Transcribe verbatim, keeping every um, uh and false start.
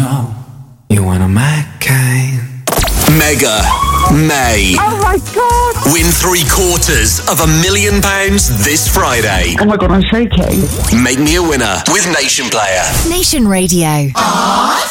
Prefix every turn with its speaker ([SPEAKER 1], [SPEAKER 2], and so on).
[SPEAKER 1] know you want a Mac-Cane.
[SPEAKER 2] Mega May.
[SPEAKER 3] Oh my God!
[SPEAKER 2] Win three quarters of a million pounds this Friday.
[SPEAKER 3] Oh my God, I'm shaking.
[SPEAKER 2] Make me a winner with Nation Player.
[SPEAKER 4] Nation Radio.
[SPEAKER 5] Aww.